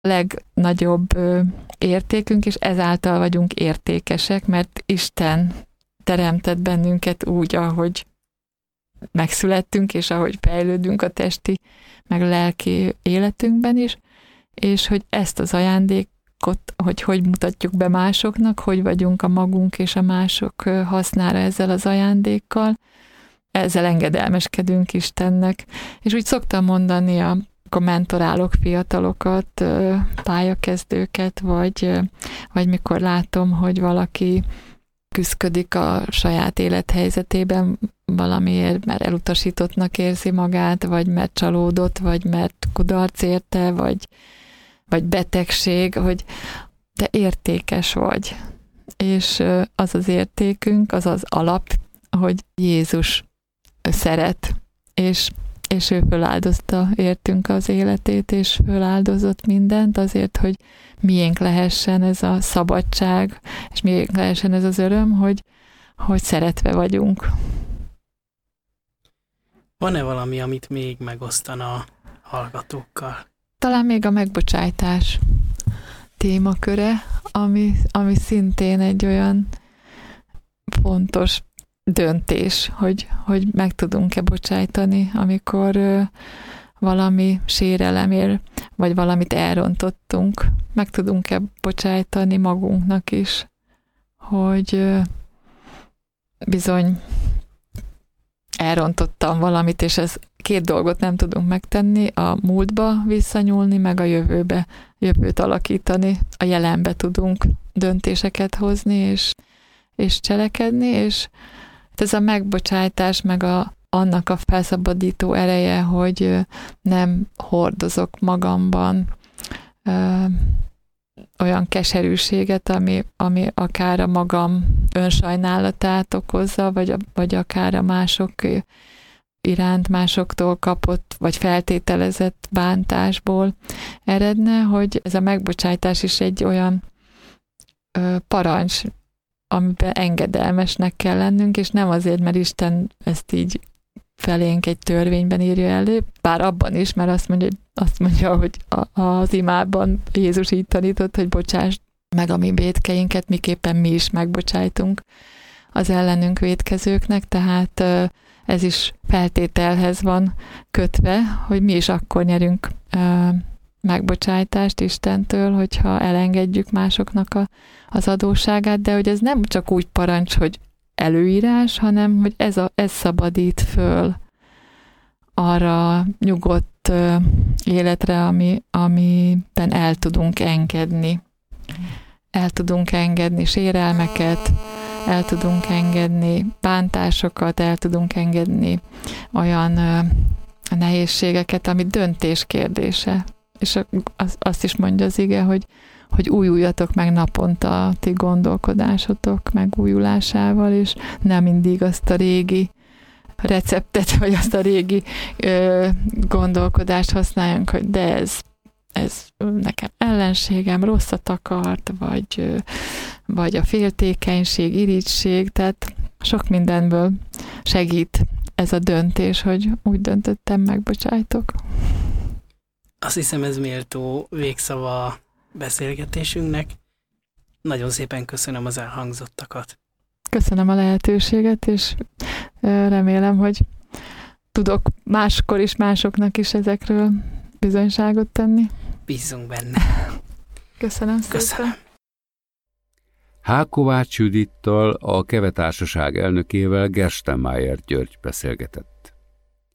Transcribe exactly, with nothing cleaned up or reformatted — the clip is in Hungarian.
legnagyobb értékünk, és ezáltal vagyunk értékesek, mert Isten teremtett bennünket úgy, ahogy megszülettünk, és ahogy fejlődünk a testi, meg a lelki életünkben is, és hogy ezt az ajándékot, hogy hogy mutatjuk be másoknak, hogy vagyunk a magunk és a mások hasznára ezzel az ajándékkal, ezzel engedelmeskedünk Istennek. És úgy szoktam mondani, amikor mentorálok fiatalokat, pályakezdőket, vagy, vagy mikor látom, hogy valaki küszködik a saját élethelyzetében valamiért, mert elutasítottnak érzi magát, vagy mert csalódott, vagy mert kudarc érte, vagy, vagy betegség, hogy te értékes vagy. És az az értékünk, az az alap, hogy Jézus szeret, és, és ő föláldozta értünk az életét, és föláldozott mindent azért, hogy miénk lehessen ez a szabadság, és miénk lehessen ez az öröm, hogy, hogy szeretve vagyunk. Van-e valami, amit még megosztana a hallgatókkal? Talán még a megbocsájtás témaköre, ami, ami szintén egy olyan fontos döntés, hogy, hogy meg tudunk-e bocsájtani, amikor ö, valami sérelemért, vagy valamit elrontottunk, meg tudunk-e bocsájtani magunknak is, hogy ö, bizony elrontottam valamit, és ez két dolgot nem tudunk megtenni, a múltba visszanyúlni, meg a jövőbe, jövőt alakítani, a jelenbe tudunk döntéseket hozni, és, és cselekedni, és ez a megbocsájtás, meg a, annak a felszabadító ereje, hogy nem hordozok magamban ö, olyan keserűséget, ami, ami akár a magam önsajnálatát okozza, vagy, a, vagy akár a mások iránt másoktól kapott, vagy feltételezett bántásból eredne, hogy ez a megbocsájtás is egy olyan ö, parancs, amiben engedelmesnek kell lennünk, és nem azért, mert Isten ezt így felénk egy törvényben írja elő, bár abban is, mert azt mondja, azt mondja hogy az imában Jézus így tanított, hogy bocsáss meg a mi vétkeinket, miképpen mi is megbocsájtunk az ellenünk vétkezőknek, tehát ez is feltételhez van kötve, hogy mi is akkor nyerünk megbocsájtást Istentől, hogyha elengedjük másoknak a, az adósságát, de hogy ez nem csak úgy parancs, hogy előírás, hanem hogy ez, a, ez szabadít föl arra nyugodt életre, ami, amiben el tudunk engedni. El tudunk engedni sérelmeket, el tudunk engedni bántásokat, el tudunk engedni olyan nehézségeket, ami döntés kérdése. És azt is mondja az ige, hogy, hogy újuljatok meg naponta a ti gondolkodásotok megújulásával, és nem mindig azt a régi receptet, vagy azt a régi ö, gondolkodást használjunk, hogy de ez, ez nekem ellenségem, rosszat akart, vagy, ö, vagy a féltékenység, irigység, tehát sok mindenből segít ez a döntés, hogy úgy döntöttem, megbocsájtok. Azt hiszem, ez méltó végszava a beszélgetésünknek. Nagyon szépen köszönöm az elhangzottakat. Köszönöm a lehetőséget, és remélem, hogy tudok máskor is másoknak is ezekről bizonyságot tenni. Bízzunk benne. Köszönöm Köszönöm. szépen. H. Kovács Judittal, a Keve Társaság elnökével Gerstenmájer György beszélgetett.